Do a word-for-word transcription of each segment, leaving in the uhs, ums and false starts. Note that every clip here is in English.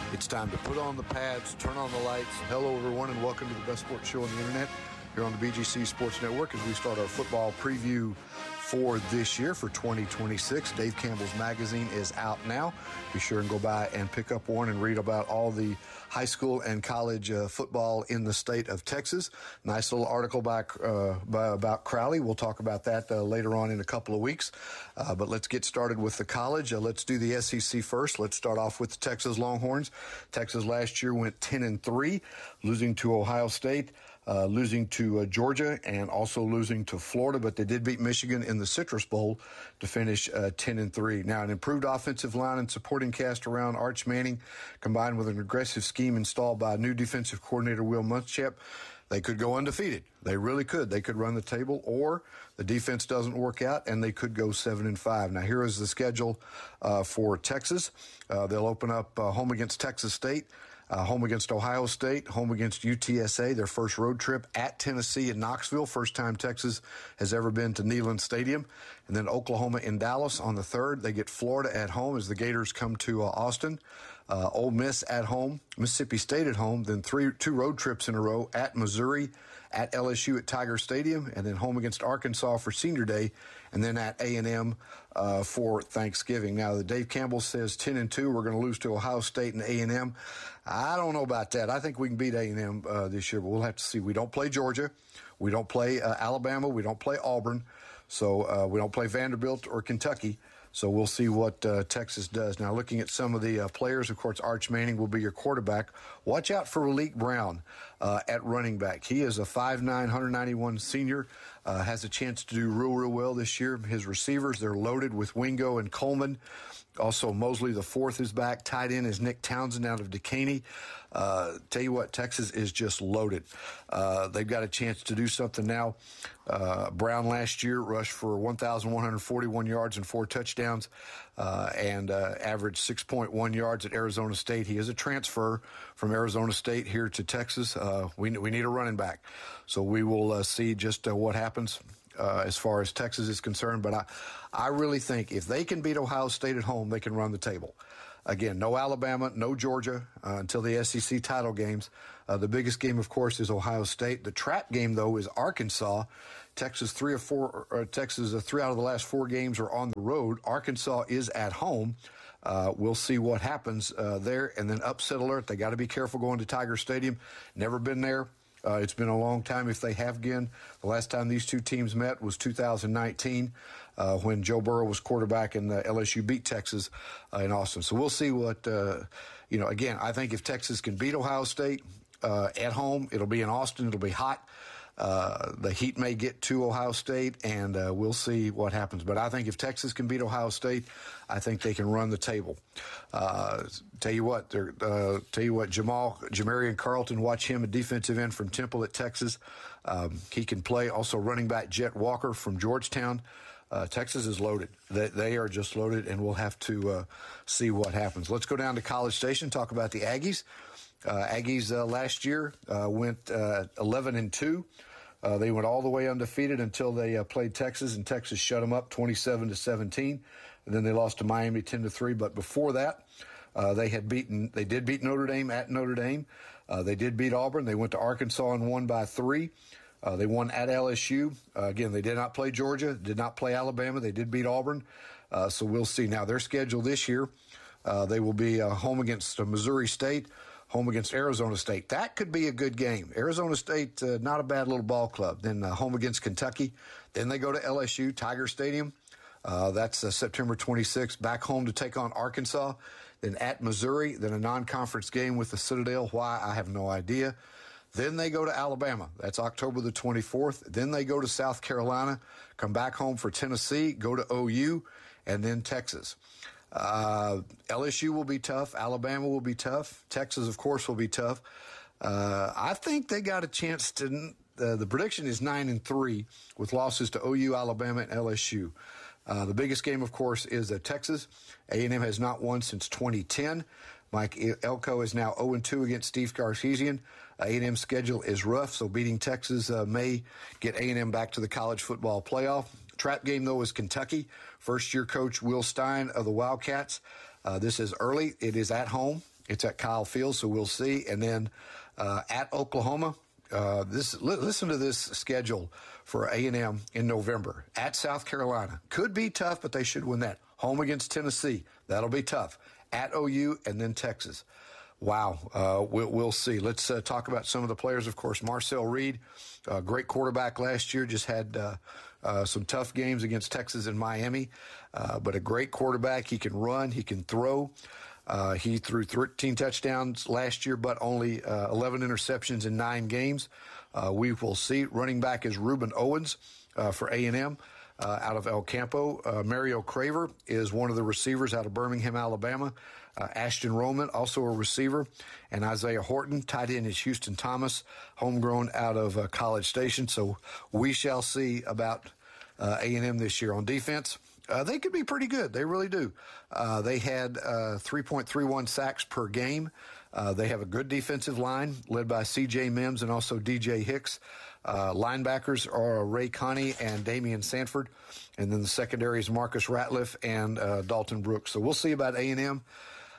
It's time to put on the pads, turn on the lights. Hello, everyone, and welcome to the best sports show on the internet here on the B G C Sports Network as we start our football preview for this year for twenty twenty-six. Dave Campbell's magazine is out now. Be sure and go by and pick up one and read about all the high school and college uh, football in the state of Texas. Nice little article by, uh, by about Crowley. We'll talk about that uh, later on in a couple of weeks. Uh, but let's get started with the college. Uh, let's do the S E C first. Let's start off with the Texas Longhorns. Texas last year went ten and three, losing to Ohio State. Uh, losing to uh, Georgia and also losing to Florida, but they did beat Michigan in the Citrus Bowl to finish uh, ten and three. Now, an improved offensive line and supporting cast around Arch Manning, combined with an aggressive scheme installed by new defensive coordinator Will Muschamp, they could go undefeated. They really could. They could run the table, or the defense doesn't work out, and they could go seven and five. Now, here is the schedule uh, for Texas. Uh, they'll open up uh, home against Texas State. Uh, home against Ohio State, home against U T S A, their first road trip at Tennessee in Knoxville, first time Texas has ever been to Neyland Stadium, and then Oklahoma in Dallas on the third. They get Florida at home as the Gators come to uh, Austin. Uh, Ole Miss at home, Mississippi State at home, then three two road trips in a row at Missouri, at L S U at Tiger Stadium, and then home against Arkansas for Senior Day, and then at A and M uh, for Thanksgiving. Now, the Dave Campbell says ten and two, we're going to lose to Ohio State and A and M. I don't know about that. I think we can beat A and M uh, this year, but we'll have to see. We don't play Georgia. We don't play uh, Alabama. We don't play Auburn. So uh, we don't play Vanderbilt or Kentucky. So we'll see what uh, Texas does. Now, looking at some of the uh, players, of course, Arch Manning will be your quarterback. Watch out for Malik Brown uh, at running back. He is a five nine, one ninety-one senior, uh, has a chance to do real, real well this year. His receivers, they're loaded with Wingo and Coleman. Also, Mosley the fourth is back. Tight end is Nick Townsend out of Decaney. Uh, tell you what, Texas is just loaded. Uh, they've got a chance to do something now. Uh, Brown last year rushed for one thousand one hundred forty-one yards and four touchdowns uh, and uh, averaged six point one yards at Arizona State. He is a transfer from Arizona State here to Texas. Uh, we, we need a running back. So we will uh, see just uh, what happens Uh, as far as Texas is concerned. But I, I really think if they can beat Ohio State at home, they can run the table. Again, no Alabama, no Georgia uh, until the S E C title games. Uh, the biggest game, of course, is Ohio State. The trap game, though, is Arkansas. Texas, three or four, or Texas, uh, three out of the last four games are on the road. Arkansas is at home. Uh, we'll see what happens uh, there. And then upset alert. They got to be careful going to Tiger Stadium. Never been there. Uh, it's been a long time if they have been. The last time these two teams met was two thousand nineteen uh, when Joe Burrow was quarterback and uh, L S U beat Texas uh, in Austin. So we'll see what, uh, you know, again, I think if Texas can beat Ohio State uh, at home, it'll be in Austin, it'll be hot. Uh, the heat may get to Ohio State, and uh, we'll see what happens. But I think if Texas can beat Ohio State, I think they can run the table. Uh, tell you what, uh, tell you what, Jamal, Jamarian Carlton, watch him, a defensive end from Temple at Texas. Um, he can play. Also, running back Jet Walker from Georgetown. Uh, Texas is loaded. They, they are just loaded, and we'll have to uh, see what happens. Let's go down to College Station, talk about the Aggies. Uh, Aggies uh, last year uh, went uh, eleven and two. Uh, they went all the way undefeated until they uh, played Texas, and Texas shut them up twenty-seven to seventeen. And then they lost to Miami ten to three. But before that, uh, they had beaten. They did beat Notre Dame at Notre Dame. Uh, they did beat Auburn. They went to Arkansas and won by three. Uh, they won at L S U. Uh, again, they did not play Georgia, did not play Alabama. They did beat Auburn. Uh, so we'll see. Now, their schedule this year, uh, they will be uh, home against uh, Missouri State, home against Arizona State. That could be a good game. Arizona State, uh, not a bad little ball club. Then uh, home against Kentucky. Then they go to L S U, Tiger Stadium. Uh, that's uh, September twenty-sixth. Back home to take on Arkansas. Then at Missouri. Then a non-conference game with the Citadel. Why, I have no idea. Then they go to Alabama. That's October the twenty-fourth. Then they go to South Carolina, come back home for Tennessee, go to O U, and then Texas. Uh, L S U will be tough. Alabama will be tough. Texas, of course, will be tough. Uh, I think they got a chance to uh, – the prediction is nine and three with losses to O U, Alabama, and L S U. Uh, the biggest game, of course, is uh, Texas. A and M has not won since twenty ten. Mike Elko is now oh and two against Steve Sarkisian. A and M's schedule is rough, so beating Texas uh, may get A and M back to the college football playoff. Trap game, though, is Kentucky. First-year coach Will Stein of the Wildcats. Uh, this is early. It is at home. It's at Kyle Field, so we'll see. And then uh, at Oklahoma, uh, this li- listen to this schedule for A and M in November. At South Carolina. Could be tough, but they should win that. Home against Tennessee. That'll be tough. At O U and then Texas. Wow, uh, we'll, we'll see. Let's uh, talk about some of the players. Of course, Marcel Reed, uh, great quarterback last year, just had uh, uh, some tough games against Texas and Miami, uh, but a great quarterback. He can run, he can throw. Uh, he threw thirteen touchdowns last year, but only uh, eleven interceptions in nine games. Uh, we will see. Running back is Reuben Owens uh, for A and M. Uh, out of El Campo. Uh, Mario Craver is one of the receivers out of Birmingham, Alabama. Uh, Ashton Roman, also a receiver. And Isaiah Horton, tight end is Houston Thomas, homegrown out of uh, College Station. So we shall see about uh, A and M this year. On defense, uh, they could be pretty good. They really do. Uh, they had uh, three point three one sacks per game. Uh, they have a good defensive line led by C J Mims and also D J Hicks. Uh, linebackers are Ray Connie and Damian Sanford. And then the secondary is Marcus Ratliff and uh, Dalton Brooks. So we'll see about A and M.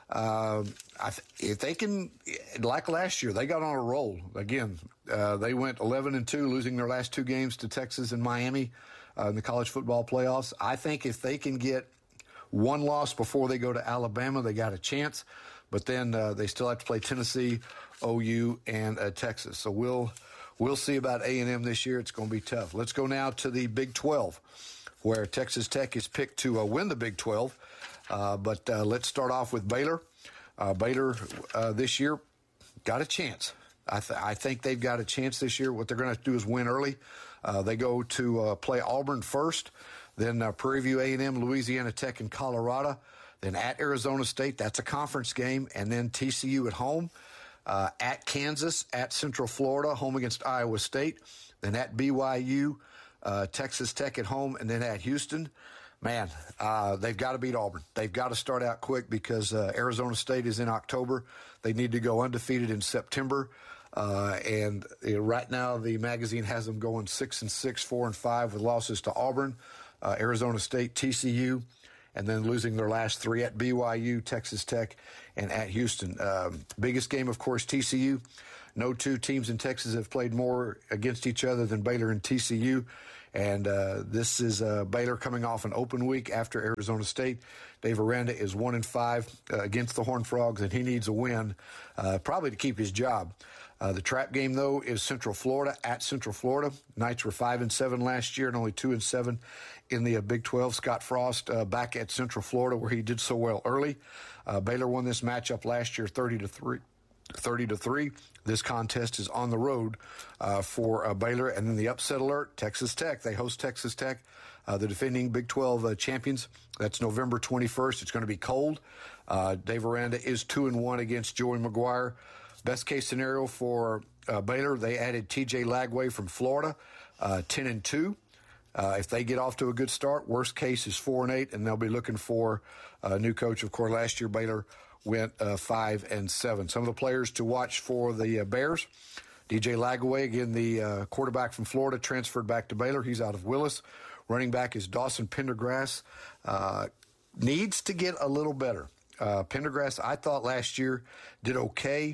Uh, I th- if they can, like last year, they got on a roll. Again, uh, they went eleven and two, losing their last two games to Texas and Miami uh, in the college football playoffs. I think if they can get one loss before they go to Alabama, they got a chance. But then uh, they still have to play Tennessee, O U, and uh, Texas. So we'll we'll see about A and M this year. It's going to be tough. Let's go now to the Big twelve, where Texas Tech is picked to uh, win the Big twelve. Uh, but uh, let's start off with Baylor. Uh, Baylor uh, this year got a chance. I, th- I think they've got a chance this year. What they're going to have to do is win early. Uh, they go to uh, play Auburn first, then uh, Prairie View A and M, Louisiana Tech, and Colorado. Then at Arizona State, that's a conference game, and then T C U at home. Uh, at Kansas, at Central Florida, home against Iowa State. Then at B Y U, uh, Texas Tech at home, and then at Houston. Man, uh, they've got to beat Auburn. They've got to start out quick because uh, Arizona State is in October. They need to go undefeated in September. Uh, and uh, right now, the magazine has them going six and six, four and five with losses to Auburn, uh, Arizona State, T C U, and then losing their last three at B Y U, Texas Tech, and at Houston. Um, biggest game, of course, T C U. No two teams in Texas have played more against each other than Baylor and T C U. And uh, this is uh, Baylor coming off an open week after Arizona State. Dave Aranda is one and five uh, against the Horned Frogs, and he needs a win, uh, probably to keep his job. Uh, the trap game, though, is Central Florida at Central Florida. Knights were five and seven last year, and only two and seven in the uh, Big twelve. Scott Frost uh, back at Central Florida, where he did so well early. Uh, Baylor won this matchup last year, thirty to three. thirty to three. This contest is on the road uh, for uh, Baylor. And then the upset alert, Texas Tech. They host Texas Tech, uh, the defending Big twelve uh, champions. That's November twenty-first. It's going to be cold. Uh, Dave Aranda is two and one against Joey McGuire. Best case scenario for uh, Baylor, they added T J Lagway from Florida, uh, ten and two. Uh, if they get off to a good start, worst case is four and eight, and they'll be looking for a new coach. Of course, last year Baylor went uh, five and seven. Some of the players to watch for the uh, Bears: D J Lagway, again the uh, quarterback from Florida, transferred back to Baylor. He's out of Willis. Running back is Dawson Pendergrass. Uh, needs to get a little better. Uh, Pendergrass, I thought last year did okay.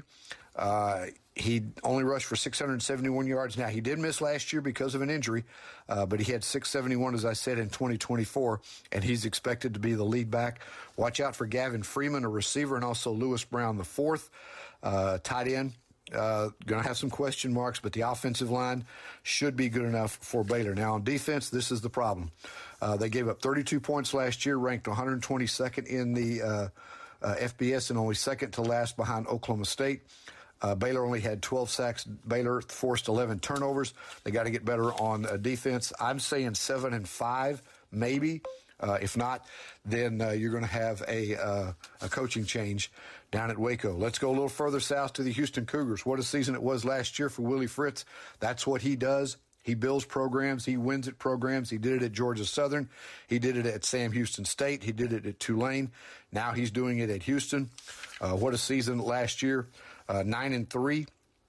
Uh, he only rushed for six hundred seventy-one yards. Now, he did miss last year because of an injury, uh, but he had six seventy-one, as I said, in twenty twenty-four, and he's expected to be the lead back. Watch out for Gavin Freeman, a receiver, and also Lewis Brown, the fourth. Uh, tight end, uh, going to have some question marks, but the offensive line should be good enough for Baylor. Now, on defense, this is the problem. Uh, they gave up thirty-two points last year, ranked one hundred twenty-second in the uh, uh, F B S, and only second to last behind Oklahoma State. Uh, Baylor only had twelve sacks. Baylor forced eleven turnovers. They got to get better on uh, defense. I'm saying seven and five, maybe. Uh, if not, then uh, you're going to have a uh, a coaching change down at Waco. Let's go a little further south to the Houston Cougars. What a season it was last year for Willie Fritz. That's what he does. He builds programs. He wins at programs. He did it at Georgia Southern. He did it at Sam Houston State. He did it at Tulane. Now he's doing it at Houston. Uh, what a season last year. Uh, nine and three,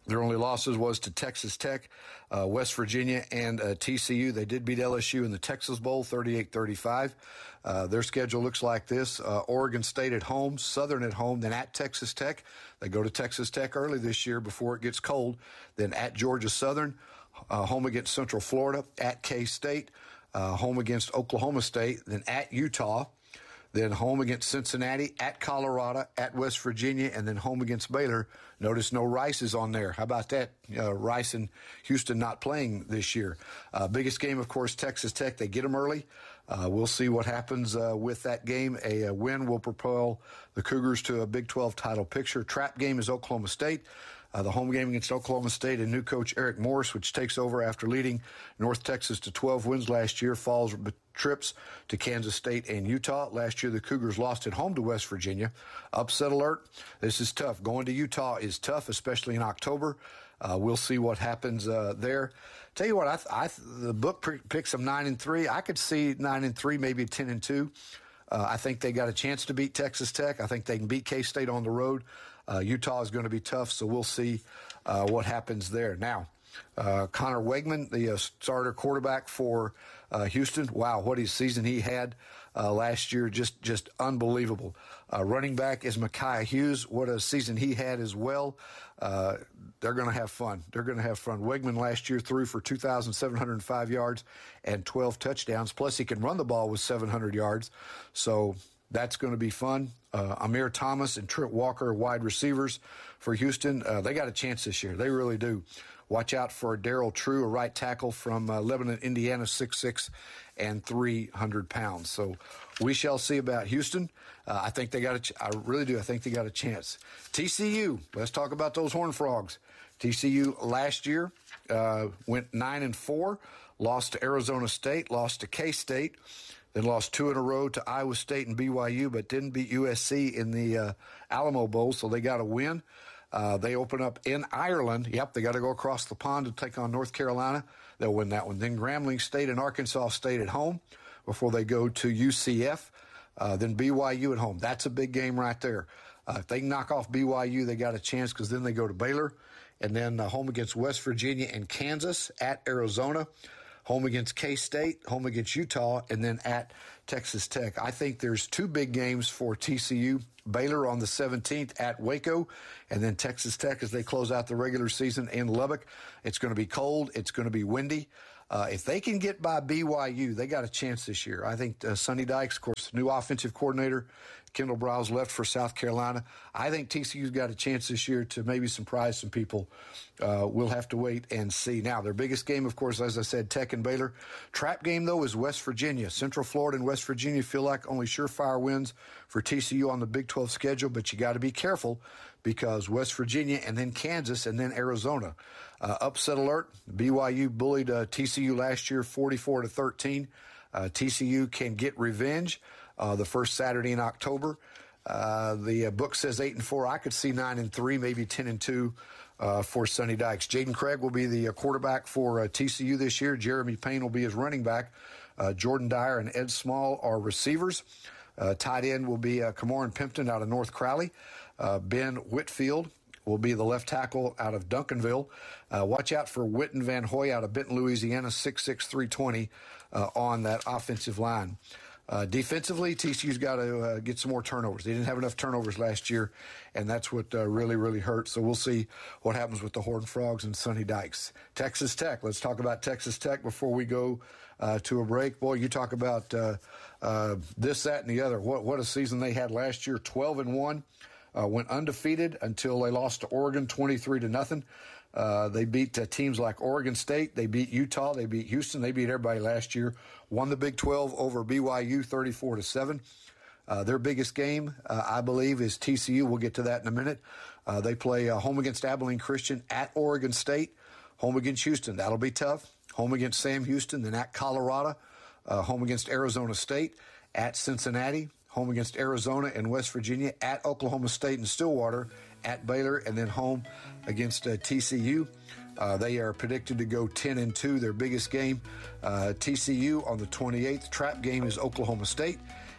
Their only losses was to Texas Tech, uh, West Virginia, and uh, T C U. They did beat L S U in the Texas Bowl, thirty-eight thirty-five. Uh, their schedule looks like this. Uh, Oregon State at home, Southern at home, then at Texas Tech. They go to Texas Tech early this year before it gets cold. Then at Georgia Southern, uh, home against Central Florida, at K-State, uh, home against Oklahoma State, then at Utah. Then home against Cincinnati, at Colorado, at West Virginia, and then home against Baylor. Notice no Rice is on there. How about that? Uh, Rice and Houston not playing this year. Uh, biggest game, of course, Texas Tech. They get them early. Uh, we'll see what happens uh, with that game. A, a win will propel the Cougars to a Big twelve title picture. Trap game is Oklahoma State. Uh, the home game against Oklahoma State and new coach Eric Morris, which takes over after leading North Texas to twelve wins last year, falls trips to Kansas State and Utah. Last year, the Cougars lost at home to West Virginia. Upset alert. This is tough. Going to Utah is tough, especially in October. Uh, we'll see what happens uh, there. Tell you what, I, th- I th- the book p- picks them nine and three. I could see nine and three, maybe ten and two. Uh, I think they got a chance to beat Texas Tech. I think they can beat K-State on the road. Uh, Utah is going to be tough, so we'll see uh, what happens there. Now, uh, Connor Wegman, the uh, starter quarterback for uh, Houston, wow, what a season he had uh, last year, just just unbelievable. Uh, running back is Micaiah Hughes. What a season he had as well. Uh, they're going to have fun. They're going to have fun. Wegman last year threw for two thousand seven hundred five yards and twelve touchdowns, plus he can run the ball with seven hundred yards, so that's going to be fun. Uh, Amir Thomas and Trent Walker, wide receivers for Houston. Uh, they got a chance this year. They really do. Watch out for Darrell True, a right tackle from uh, Lebanon, Indiana, six six and three hundred pounds. So we shall see about Houston. Uh, I think they got a ch- I really do. I think they got a chance. T C U, let's talk about those Horned Frogs. T C U last year uh, went nine and four, lost to Arizona State, lost to K-State, then lost two in a row to Iowa State and B Y U, but didn't beat U S C in the uh, Alamo Bowl, so they got a win. Uh, they open up in Ireland. Yep, they got to go across the pond to take on North Carolina. They'll win that one. Then Grambling State and Arkansas State at home before they go to U C F. Uh, then B Y U at home. That's a big game right there. Uh, if they can knock off B Y U, they got a chance because then they go to Baylor. And then uh, home against West Virginia and Kansas, at Arizona, home against K-State, home against Utah, and then at Texas Tech. I think there's two big games for T C U. Baylor on the seventeenth at Waco, and then Texas Tech as they close out the regular season in Lubbock. It's going to be cold. It's going to be windy. Uh, if they can get by B Y U, they got a chance this year. I think uh, Sonny Dykes, of course, new offensive coordinator. Kendall Browse left for South Carolina. I think T C U's got a chance this year to maybe surprise some people. Uh, we'll have to wait and see. Now, their biggest game, of course, as I said, Tech and Baylor. Trap game, though, is West Virginia. Central Florida and West Virginia feel like only surefire wins for T C U on the Big twelve schedule, but you got to be careful because West Virginia and then Kansas and then Arizona. Uh, upset alert. B Y U bullied uh, T C U last year forty-four to thirteen. Uh, T C U can get revenge uh, the first Saturday in October. Uh, the uh, book says eight and four. I could see nine and three, maybe ten and two uh, for Sonny Dykes. Jaden Craig will be the uh, quarterback for uh, T C U this year. Jeremy Payne will be his running back. Uh, Jordan Dyer and Ed Small are receivers. Uh, tight end will be uh, Cameron Pimpton out of North Crowley. Uh, Ben Whitfield will be the left tackle out of Duncanville. Uh, watch out for Witten Van Hoy out of Benton, Louisiana, six six, three twenty uh, on that offensive line. Uh, defensively, T C U's got to uh, get some more turnovers. They didn't have enough turnovers last year, and that's what uh, really, really hurt. So we'll see what happens with the Horned Frogs and Sonny Dykes. Texas Tech. Let's talk about Texas Tech before we go uh, to a break. Boy, you talk about uh, uh, this, that, and the other. What, what a season they had last year, twelve and one. Uh, went undefeated until they lost to Oregon twenty-three to nothing. Uh, they beat uh, teams like Oregon State. They beat Utah. They beat Houston. They beat everybody last year. Won the Big twelve over B Y U thirty-four to seven. Uh, their biggest game, uh, I believe, is T C U. We'll get to that in a minute. Uh, they play uh, home against Abilene Christian, at Oregon State, home against Houston. That'll be tough. Home against Sam Houston, then at Colorado, uh, home against Arizona State, at Cincinnati, home against Arizona and West Virginia, at Oklahoma State and Stillwater, at Baylor, and then home against uh, T C U. Uh, they are predicted to go ten and two, their biggest game. Uh, T C U on the twenty-eighth. Trap game is Oklahoma State.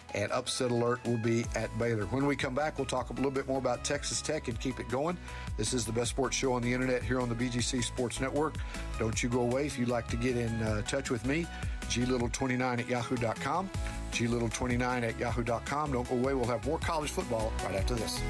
and Upset Alert will be at Baylor. When we come back, we'll talk a little bit more about Texas Tech and keep it going. This is the best sports show on the internet here on the B G C Sports Network. Don't you go away. If you'd like to get in uh, touch with me, G Little twenty-nine at yahoo dot com. G Little twenty-nine at yahoo dot com. Don't go away. We'll have more college football right after this.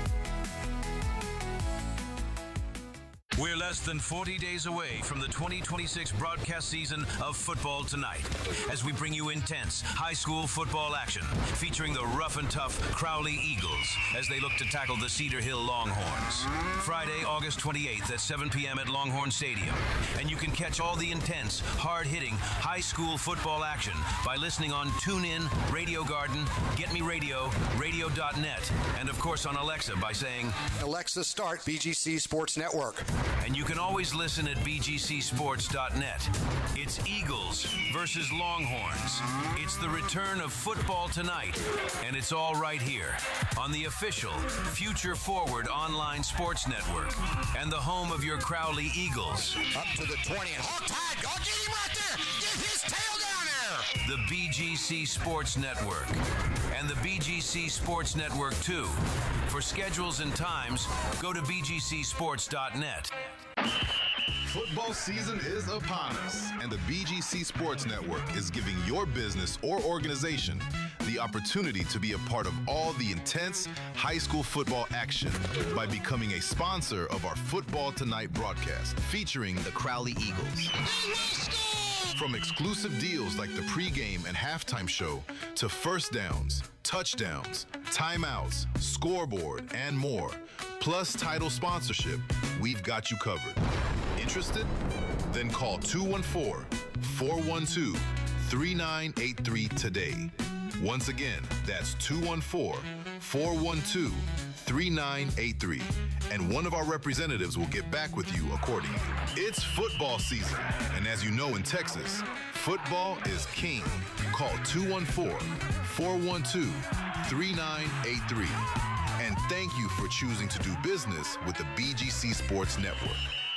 We're less than forty days away from the twenty twenty-six broadcast season of Football Tonight as we bring you intense high school football action featuring the rough and tough Crowley Eagles as they look to tackle the Cedar Hill Longhorns. Friday, August twenty-eighth at seven p.m. at Longhorn Stadium. And you can catch all the intense, hard-hitting high school football action by listening on TuneIn, Radio Garden, Get Me Radio, radio dot net, and of course on Alexa by saying, Alexa, start B G C Sports Network. And you can always listen at b g c sports dot net. It's Eagles versus Longhorns. It's the return of Football Tonight, and it's all right here on the official Future Forward online sports network and the home of your Crowley Eagles. Up to the twenty. Hog tied. Go get him right there. Get his tail down there. The B G C Sports Network and the B G C Sports Network two. For schedules and times, go to b g c sports dot net. Football season is upon us, and the B G C Sports Network is giving your business or organization the opportunity to be a part of all the intense high school football action by becoming a sponsor of our Football Tonight broadcast featuring the Crowley Eagles. From exclusive deals like the pregame and halftime show to first downs, touchdowns, timeouts, scoreboard, and more, plus title sponsorship, we've got you covered. Interested? Then call two one four, four one two, three nine eight three today. Once again, that's two one four, four one two, three nine eight three, and one of our representatives will get back with you accordingly. It's football season, and as you know in Texas, football is king. Call two one four, four one two, three nine eight three. And thank you for choosing to do business with the B G C Sports Network.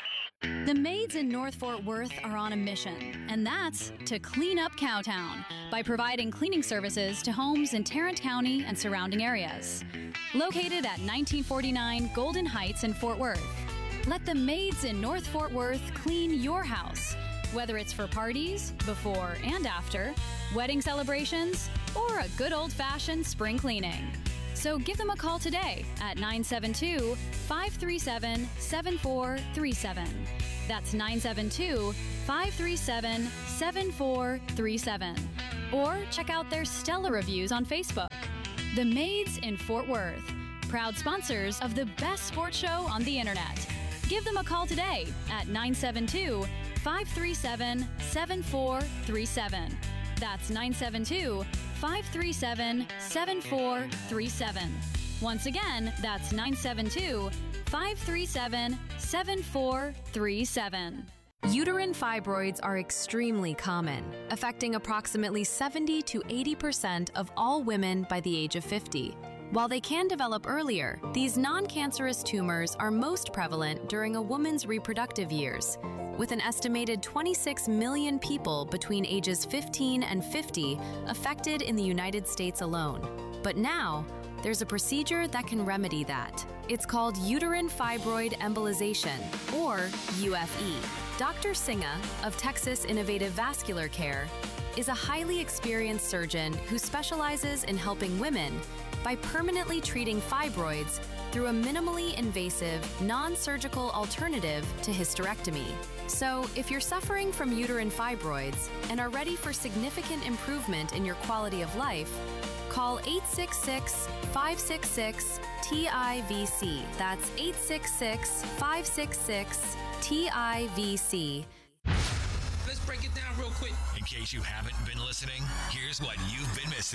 The maids in North Fort Worth are on a mission, and that's to clean up Cowtown by providing cleaning services to homes in Tarrant County and surrounding areas. Located at nineteen forty-nine Golden Heights in Fort Worth, let the maids in North Fort Worth clean your house, whether it's for parties, before and after, wedding celebrations, or a good old-fashioned spring cleaning. So give them a call today at nine seven two, five three seven, seven four three seven. That's nine seven two, five three seven, seven four three seven. Or check out their stellar reviews on Facebook. The Maids in Fort Worth, proud sponsors of the best sports show on the internet. Give them a call today at nine seven two, five three seven, seven four three seven. That's nine seven two, five three seven, seven four three seven. Once again, that's nine seven two, five three seven, seven four three seven. Uterine fibroids are extremely common, affecting approximately seventy to eighty percent of all women by the age of fifty. While they can develop earlier, these non-cancerous tumors are most prevalent during a woman's reproductive years, with an estimated twenty-six million people between ages fifteen and fifty affected in the United States alone. But now, there's a procedure that can remedy that. It's called uterine fibroid embolization, or U F E. Doctor Singa of Texas Innovative Vascular Care is a highly experienced surgeon who specializes in helping women by permanently treating fibroids through a minimally invasive, non-surgical alternative to hysterectomy. So, if you're suffering from uterine fibroids and are ready for significant improvement in your quality of life, call eight six six, five six six, T I V C. That's eight six six, five six six, T I V C. Let's break it down real quick. In case you haven't been listening, here's what you've been missing.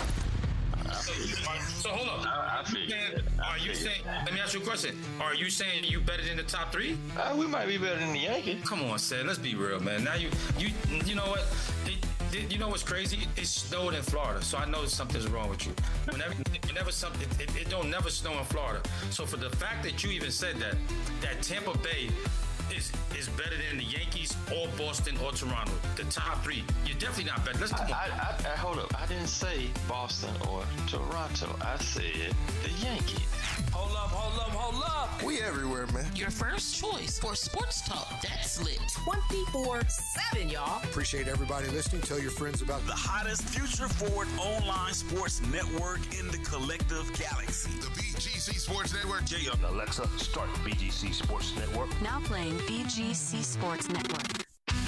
So, you, are, so hold up. I, I saying, are you saying? Let me ask you a question. Are you saying you better than the top three? Uh, we might be better than the Yankees. Come on, Seth. Let's be real, man. Now you, you, you know what? It, it, you know what's crazy? It snowed in Florida, so I know something's wrong with you. Whenever, whenever something, it, it, it don't never snow in Florida. So for the fact that you even said that, that Tampa Bay is is better than the Yankees or Boston or Toronto. The top three. You're definitely not better. Let's come I, on. I, I, I, hold up. I didn't say Boston or Toronto. I said the Yankees. Hold up, hold up, hold up. We everywhere, man. Your first choice for sports talk. That's lit. twenty-four seven, y'all. Appreciate everybody listening. Tell your friends about the hottest future forward online sports network in the collective galaxy. The B G C Sports Network. Yeah. Alexa, start B G C Sports Network. Now playing B G C Sports Network.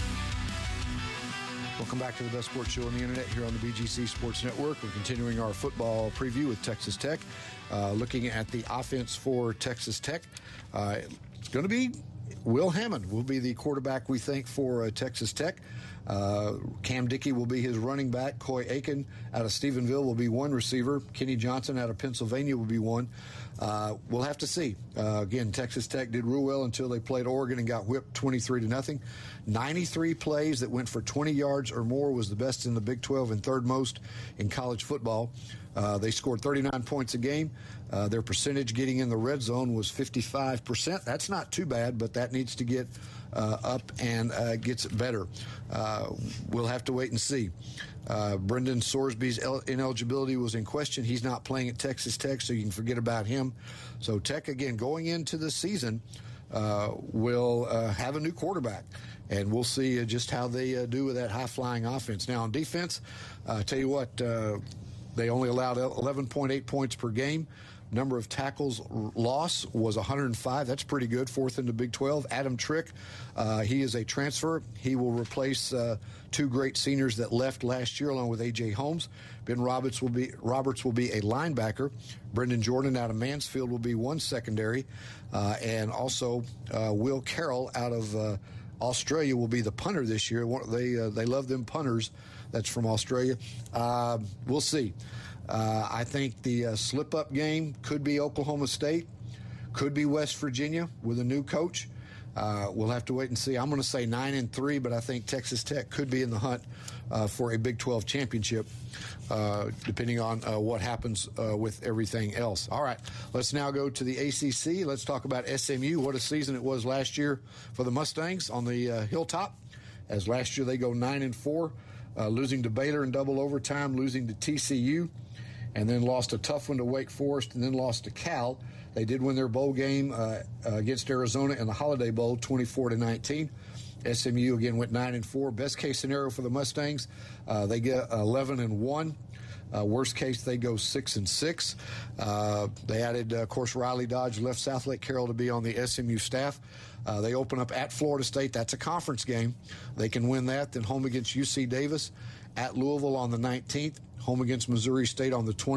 Welcome back to the best sports show on the internet here on the B G C Sports Network. We're continuing our football preview with Texas Tech. Uh, looking at the offense for Texas Tech. Uh, it's going to be Will Hammond will be the quarterback, we think, for uh, Texas Tech. Uh, Cam Dickey will be his running back. Coy Aiken out of Stephenville will be one receiver. Kenny Johnson out of Pennsylvania will be one. Uh, we'll have to see. Uh, again, Texas Tech did real well until they played Oregon and got whipped twenty-three to nothing. ninety-three plays that went for twenty yards or more was the best in the Big twelve and third most in college football. Uh, they scored thirty-nine points a game. Uh, their percentage getting in the red zone was fifty-five percent. That's not too bad, but that needs to get uh, up and uh, gets better. Uh, we'll have to wait and see. Uh, Brendan Sorsby's el- ineligibility was in question. He's not playing at Texas Tech, so you can forget about him. So Tech, again, going into the season, uh, will uh, have a new quarterback. And we'll see uh, just how they uh, do with that high-flying offense. Now, on defense, uh, I tell you what, uh, they only allowed eleven point eight points per game. Number of tackles loss was one hundred five. That's pretty good, fourth in the Big twelve. Adam Trick, uh, he is a transfer. He will replace uh, two great seniors that left last year, along with A J Holmes. Ben Roberts will be Roberts will be a linebacker. Brendan Jordan out of Mansfield will be one secondary. Uh, and also uh, Will Carroll out of uh, Australia will be the punter this year. They, uh, they love them punters. That's from Australia. Uh, we'll see. Uh, I think the uh, slip-up game could be Oklahoma State, could be West Virginia with a new coach. Uh, we'll have to wait and see. I'm going to say nine and three, but I think Texas Tech could be in the hunt uh, for a Big twelve championship, uh, depending on uh, what happens uh, with everything else. All right, let's now go to the A C C. Let's talk about S M U. What a season it was last year for the Mustangs on the uh, hilltop. As last year they go nine and four, uh, losing to Baylor in double overtime, losing to T C U. And then lost a tough one to Wake Forest, and then lost to Cal. They did win their bowl game uh, against Arizona in the Holiday Bowl, twenty-four to nineteen. S M U again went nine and four. Best case scenario for the Mustangs, uh, they get eleven and one. Uh, worst case, they go six and six. Uh, they added, uh, of course, Riley Dodge left Southlake Carroll to be on the S M U staff. Uh, they open up at Florida State. That's a conference game. They can win that. Then home against U C Davis, at Louisville on the nineteenth. Home against Missouri State on the twentieth.